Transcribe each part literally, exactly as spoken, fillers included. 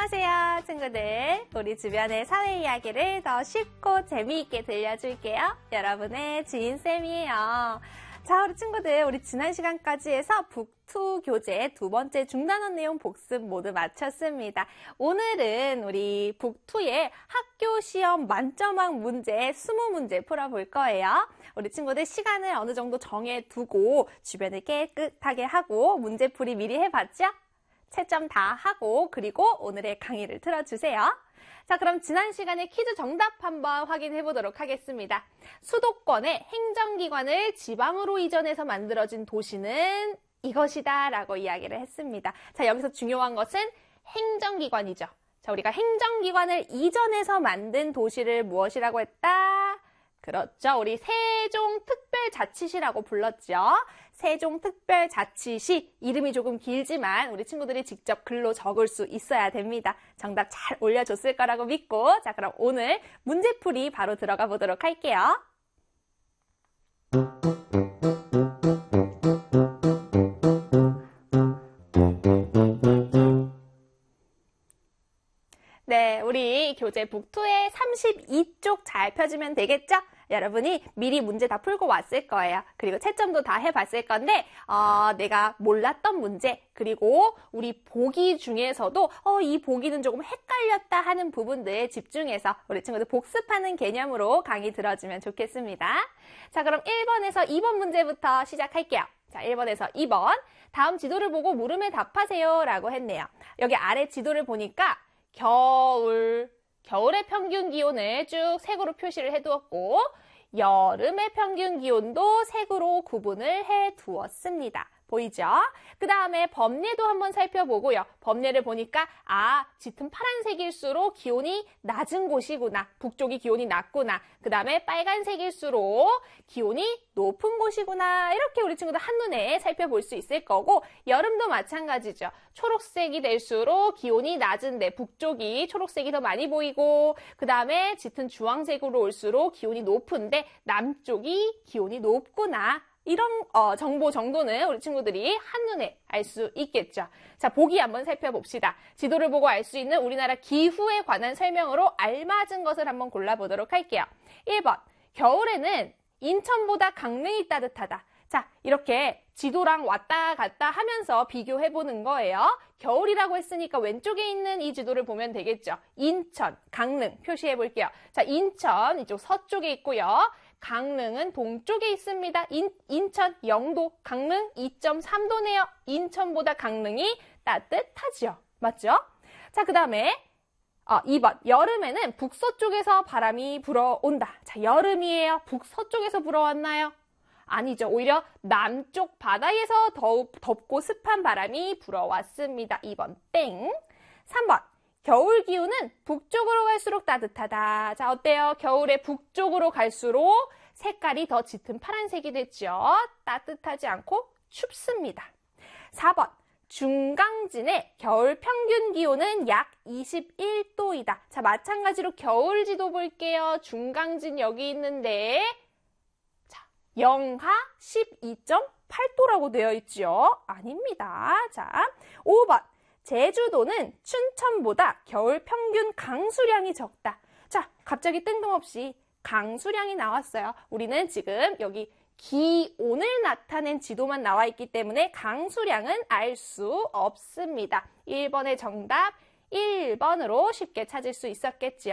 안녕하세요, 친구들. 우리 주변의 사회 이야기를 더 쉽고 재미있게 들려줄게요. 여러분의 지인쌤이에요. 자, 우리 친구들, 우리 지난 시간까지 해서 북투 교재 두 번째 중단원 내용 복습 모두 마쳤습니다. 오늘은 우리 북투의 학교 시험 만점왕 문제 이십 문제 풀어볼 거예요. 우리 친구들 시간을 어느 정도 정해두고 주변을 깨끗하게 하고 문제풀이 미리 해봤죠? 채점 다 하고 그리고 오늘의 강의를 틀어주세요. 자, 그럼 지난 시간에 퀴즈 정답 한번 확인해 보도록 하겠습니다. 수도권의 행정기관을 지방으로 이전해서 만들어진 도시는 이것이다 라고 이야기를 했습니다. 자, 여기서 중요한 것은 행정기관이죠. 자, 우리가 행정기관을 이전해서 만든 도시를 무엇이라고 했다? 그렇죠. 우리 세종특별자치시라고 불렀죠. 세종특별자치시, 이름이 조금 길지만 우리 친구들이 직접 글로 적을 수 있어야 됩니다. 정답 잘 올려줬을 거라고 믿고, 자, 그럼 오늘 문제풀이 바로 들어가 보도록 할게요. 네, 우리 교재 북투의 삼십이 쪽 잘 펴주면 되겠죠? 여러분이 미리 문제 다 풀고 왔을 거예요. 그리고 채점도 다 해봤을 건데 어, 내가 몰랐던 문제, 그리고 우리 보기 중에서도 어, 이 보기는 조금 헷갈렸다 하는 부분들 집중해서 우리 친구들 복습하는 개념으로 강의 들어주면 좋겠습니다. 자, 그럼 일 번에서 이 번 문제부터 시작할게요. 자, 일 번에서 이 번. 다음 지도를 보고 물음에 답하세요 라고 했네요. 여기 아래 지도를 보니까 겨울, 겨울의 평균 기온을 쭉 색으로 표시를 해두었고 여름의 평균 기온도 색으로 구분을 해두었습니다. 보이죠? 그 다음에 범례도 한번 살펴보고요. 범례를 보니까 아, 짙은 파란색일수록 기온이 낮은 곳이구나. 북쪽이 기온이 낮구나. 그 다음에 빨간색일수록 기온이 높은 곳이구나. 이렇게 우리 친구들 한눈에 살펴볼 수 있을 거고 여름도 마찬가지죠. 초록색이 될수록 기온이 낮은데 북쪽이 초록색이 더 많이 보이고 그 다음에 짙은 주황색으로 올수록 기온이 높은데 남쪽이 기온이 높구나. 이런 어, 정보 정도는 우리 친구들이 한눈에 알 수 있겠죠. 자, 보기 한번 살펴봅시다. 지도를 보고 알 수 있는 우리나라 기후에 관한 설명으로 알맞은 것을 한번 골라보도록 할게요. 일 번, 겨울에는 인천보다 강릉이 따뜻하다. 자, 이렇게 지도랑 왔다 갔다 하면서 비교해보는 거예요. 겨울이라고 했으니까 왼쪽에 있는 이 지도를 보면 되겠죠. 인천, 강릉 표시해볼게요. 자, 인천 이쪽 서쪽에 있고요. 강릉은 동쪽에 있습니다. 인, 인천 영 도, 강릉 이 점 삼 도네요. 인천보다 강릉이 따뜻하죠. 맞죠? 자, 그 다음에 어, 이 번, 여름에는 북서쪽에서 바람이 불어온다. 자, 여름이에요. 북서쪽에서 불어왔나요? 아니죠. 오히려 남쪽 바다에서 더욱 덥고 습한 바람이 불어왔습니다. 이 번 땡. 삼 번, 겨울 기온은 북쪽으로 갈수록 따뜻하다. 자, 어때요? 겨울에 북쪽으로 갈수록 색깔이 더 짙은 파란색이 됐죠. 따뜻하지 않고 춥습니다. 사 번, 중강진의 겨울 평균 기온은 약 이십일 도이다. 자, 마찬가지로 겨울 지도 볼게요. 중강진 여기 있는데 자, 영하 십이 점 팔 도라고 되어 있죠. 아닙니다. 자, 오 번, 제주도는 춘천보다 겨울 평균 강수량이 적다. 자, 갑자기 뜬금없이 강수량이 나왔어요. 우리는 지금 여기 기온을 나타낸 지도만 나와 있기 때문에 강수량은 알 수 없습니다. 일 번의 정답 일 번으로 쉽게 찾을 수 있었겠죠.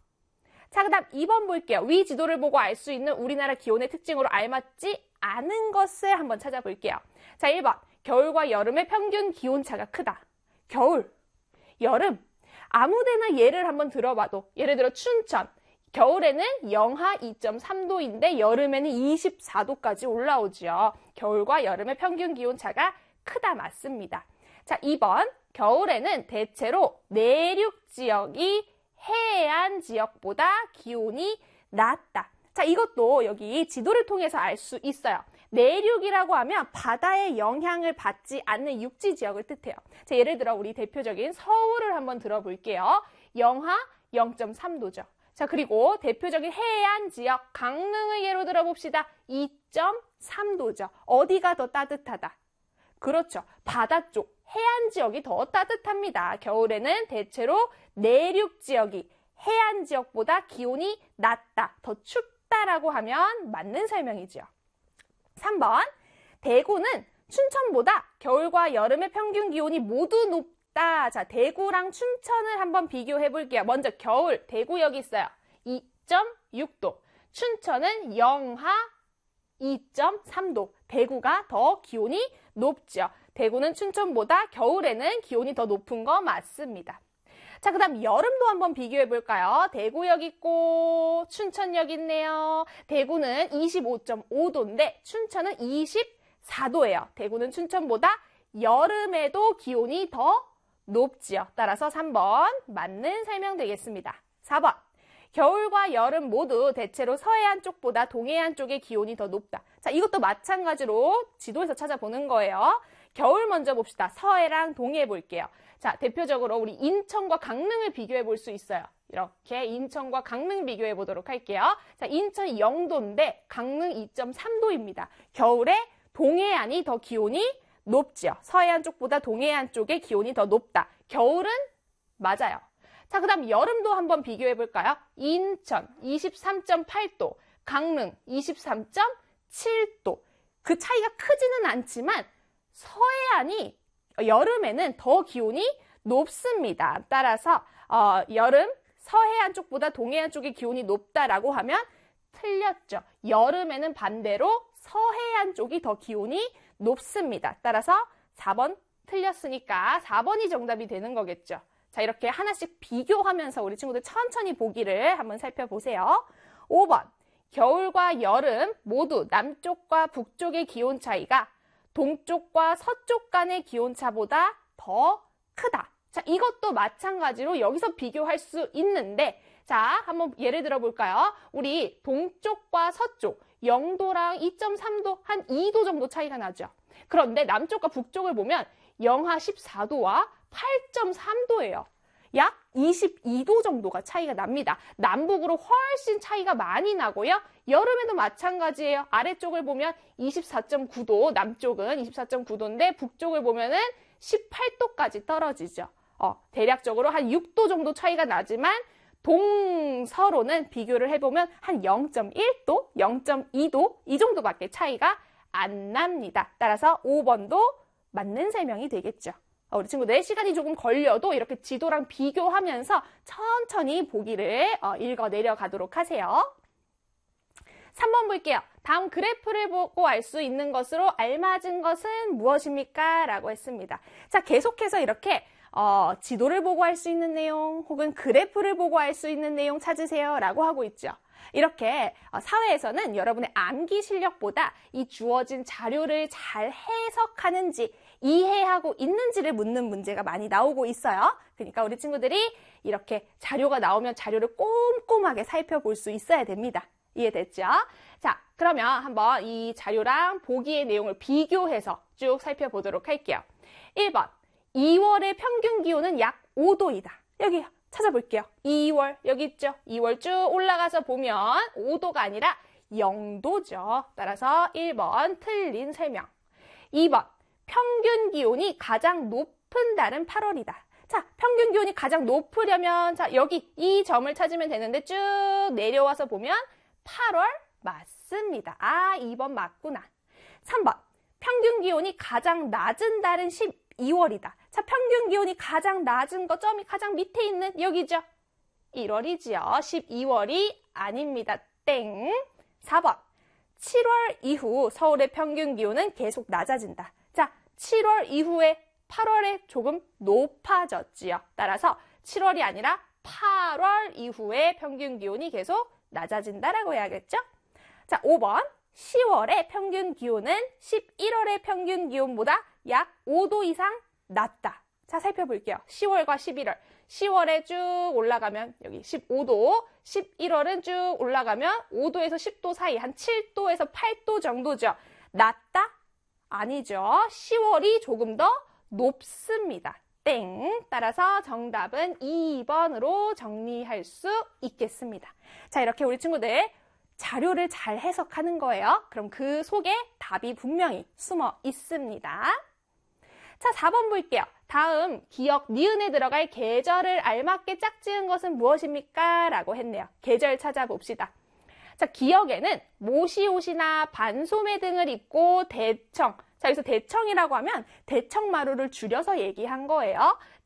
자, 그 다음 이 번 볼게요. 위 지도를 보고 알 수 있는 우리나라 기온의 특징으로 알맞지 않은 것을 한번 찾아볼게요. 자, 일 번, 겨울과 여름의 평균 기온차가 크다. 겨울, 여름, 아무데나 예를 한번 들어봐도 예를 들어 춘천, 겨울에는 영하 이 점 삼 도인데 여름에는 이십사 도까지 올라오죠. 겨울과 여름의 평균 기온차가 크다 맞습니다. 자, 이 번, 겨울에는 대체로 내륙 지역이 해안 지역보다 기온이 낮다. 자, 이것도 여기 지도를 통해서 알 수 있어요. 내륙이라고 하면 바다의 영향을 받지 않는 육지 지역을 뜻해요. 자, 예를 들어 우리 대표적인 서울을 한번 들어볼게요. 영하 영 점 삼 도죠. 자, 그리고 대표적인 해안 지역 강릉을 예로 들어봅시다. 이 점 삼 도죠. 어디가 더 따뜻하다? 그렇죠. 바다 쪽, 해안 지역이 더 따뜻합니다. 겨울에는 대체로 내륙 지역이 해안 지역보다 기온이 낮다, 더 춥다라고 하면 맞는 설명이죠. 삼 번, 대구는 춘천보다 겨울과 여름의 평균 기온이 모두 높다. 자, 대구랑 춘천을 한번 비교해 볼게요. 먼저 겨울, 대구 여기 있어요. 이 점 육 도. 춘천은 영하 이 점 삼 도. 대구가 더 기온이 높죠. 대구는 춘천보다 겨울에는 기온이 더 높은 거 맞습니다. 자, 그 다음 여름도 한번 비교해 볼까요? 대구역 있고 춘천역 있네요. 대구는 이십오 점 오 도인데 춘천은 이십사 도예요. 대구는 춘천보다 여름에도 기온이 더 높지요. 따라서 삼 번 맞는 설명 되겠습니다. 사 번. 겨울과 여름 모두 대체로 서해안 쪽보다 동해안 쪽의 기온이 더 높다. 자, 이것도 마찬가지로 지도에서 찾아보는 거예요. 겨울 먼저 봅시다. 서해랑 동해 볼게요. 자, 대표적으로 우리 인천과 강릉을 비교해 볼 수 있어요. 이렇게 인천과 강릉 비교해 보도록 할게요. 자, 인천이 영 도인데 강릉 이 점 삼 도입니다. 겨울에 동해안이 더 기온이 높죠. 서해안 쪽보다 동해안 쪽의 기온이 더 높다. 겨울은 맞아요. 자, 그 다음 여름도 한번 비교해 볼까요? 인천 이십삼 점 팔 도, 강릉 이십삼 점 칠 도. 그 차이가 크지는 않지만 서해안이 여름에는 더 기온이 높습니다. 따라서 어, 여름 서해안 쪽보다 동해안 쪽의 기온이 높다라고 하면 틀렸죠. 여름에는 반대로 서해안 쪽이 더 기온이 높습니다. 따라서 사 번 틀렸으니까 사 번이 정답이 되는 거겠죠. 자, 이렇게 하나씩 비교하면서 우리 친구들 천천히 보기를 한번 살펴보세요. 오 번. 겨울과 여름 모두 남쪽과 북쪽의 기온 차이가 동쪽과 서쪽 간의 기온차보다 더 크다. 자, 이것도 마찬가지로 여기서 비교할 수 있는데, 자, 한번 예를 들어 볼까요? 우리 동쪽과 서쪽, 영 도랑 이 점 삼 도, 한 이 도 정도 차이가 나죠. 그런데 남쪽과 북쪽을 보면 영하 십사 도와 팔 점 삼 도예요. 약 이십이 도 정도가 차이가 납니다. 남북으로 훨씬 차이가 많이 나고요. 여름에도 마찬가지예요. 아래쪽을 보면 이십사 점 구 도, 남쪽은 이십사 점 구 도인데 북쪽을 보면은 십팔 도까지 떨어지죠. 어, 대략적으로 한 육 도 정도 차이가 나지만 동서로는 비교를 해보면 한 영 점 일 도, 영 점 이 도 이 정도밖에 차이가 안 납니다. 따라서 오 번도 맞는 설명이 되겠죠. 우리 친구들 시간이 조금 걸려도 이렇게 지도랑 비교하면서 천천히 보기를 읽어 내려가도록 하세요. 삼 번 볼게요. 다음 그래프를 보고 알 수 있는 것으로 알맞은 것은 무엇입니까? 라고 했습니다. 자, 계속해서 이렇게 어, 지도를 보고 알 수 있는 내용 혹은 그래프를 보고 알 수 있는 내용 찾으세요 라고 하고 있죠. 이렇게 사회에서는 여러분의 암기 실력보다 이 주어진 자료를 잘 해석하는지 이해하고 있는지를 묻는 문제가 많이 나오고 있어요. 그러니까 우리 친구들이 이렇게 자료가 나오면 자료를 꼼꼼하게 살펴볼 수 있어야 됩니다. 이해됐죠? 자, 그러면 한번 이 자료랑 보기의 내용을 비교해서 쭉 살펴보도록 할게요. 일 번, 이월의 평균 기온은 약 오 도이다. 여기 찾아볼게요. 이월 여기 있죠? 이월 쭉 올라가서 보면 오 도가 아니라 영 도죠. 따라서 일 번 틀린 설명. 이 번, 평균 기온이 가장 높은 달은 팔월이다. 자, 평균 기온이 가장 높으려면 자, 여기 이 점을 찾으면 되는데 쭉 내려와서 보면 팔월 맞습니다. 아, 이 번 맞구나. 삼 번, 평균 기온이 가장 낮은 달은 십이월이다. 자, 평균 기온이 가장 낮은 거 점이 가장 밑에 있는 여기죠. 일월이지요. 십이월이 아닙니다. 땡. 사 번, 칠월 이후 서울의 평균 기온은 계속 낮아진다. 자, 칠월 이후에 팔월에 조금 높아졌지요. 따라서 칠월이 아니라 팔월 이후에 평균 기온이 계속 낮아진다라고 해야겠죠? 자, 오 번, 시월의 평균 기온은 십일월의 평균 기온보다 약 오 도 이상 낮다. 자, 살펴볼게요. 시월과 십일월. 시월에 쭉 올라가면 여기 십오 도, 십일월은 쭉 올라가면 오 도에서 십 도 사이, 한 칠 도에서 팔 도 정도죠. 낮다? 아니죠. 시월이 조금 더 높습니다. 땡. 따라서 정답은 이 번으로 정리할 수 있겠습니다. 자, 이렇게 우리 친구들 자료를 잘 해석하는 거예요. 그럼 그 속에 답이 분명히 숨어 있습니다. 자, 사 번 볼게요. 다음 기역 니은에 들어갈 계절을 알맞게 짝지은 것은 무엇입니까? 라고 했네요. 계절 찾아봅시다. 자, 기역에는 모시옷이나 반소매 등을 입고 대청. 자, 여기서 대청이라고 하면 대청마루를 줄여서 얘기한 거예요.